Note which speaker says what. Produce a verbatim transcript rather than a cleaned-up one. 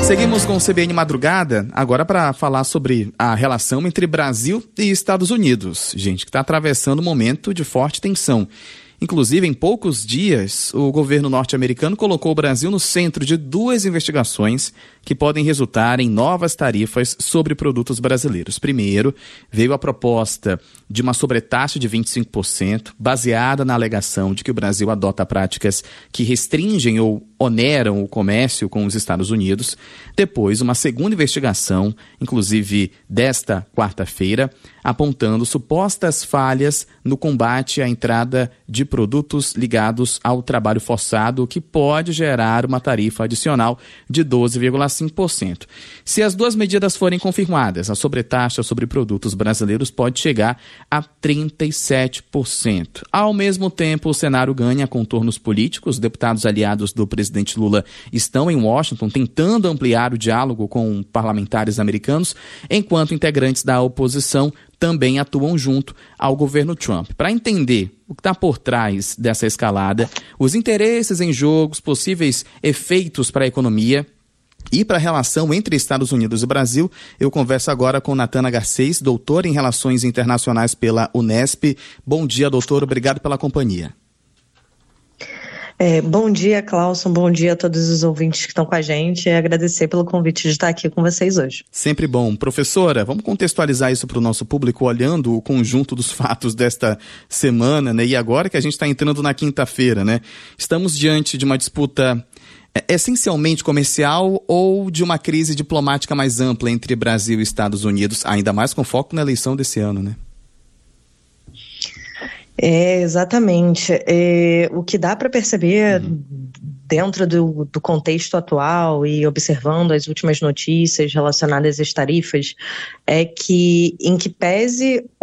Speaker 1: Seguimos com o C B N Madrugada, agora para falar sobre a relação entre Brasil e Estados Unidos. Gente, que está atravessando um momento de forte tensão. Inclusive, em poucos dias, o governo norte-americano colocou o Brasil no centro de duas investigações que podem resultar em novas tarifas sobre produtos brasileiros. Primeiro, veio a proposta de uma sobretaxa de vinte e cinco por cento, baseada na alegação de que o Brasil adota práticas que restringem ou oneram o comércio com os Estados Unidos. Depois, uma segunda investigação, inclusive desta quarta-feira, apontando supostas falhas no combate à entrada de produtos ligados ao trabalho forçado, que pode gerar uma tarifa adicional de doze vírgula cinco por cento. Se as duas medidas forem confirmadas, a sobretaxa sobre produtos brasileiros pode chegar a trinta e sete por cento. Ao mesmo tempo, o cenário ganha contornos políticos. Deputados aliados do presidente Lula estão em Washington tentando ampliar o diálogo com parlamentares americanos, enquanto integrantes da oposição também atuam junto ao governo Trump. Para entender o que está por trás dessa escalada, os interesses em jogo, os possíveis efeitos para a economia e para a relação entre Estados Unidos e Brasil, eu converso agora com Natana Garcês, doutora em Relações Internacionais pela Unesp. Bom dia, doutor. Obrigado pela companhia.
Speaker 2: É, bom dia, Clauson. Bom dia a todos os ouvintes que estão com a gente. E agradecer pelo convite de estar aqui com vocês hoje.
Speaker 1: Sempre bom. Professora, vamos contextualizar isso para o nosso público, olhando o conjunto dos fatos desta semana, né? E agora que a gente está entrando na quinta-feira, né? Estamos diante de uma disputa essencialmente comercial ou de uma crise diplomática mais ampla entre Brasil e Estados Unidos, ainda mais com foco na eleição desse ano, né?
Speaker 2: É, exatamente. É, o que dá para perceber uhum. dentro do, do contexto atual e observando as últimas notícias relacionadas às tarifas é que, em que pese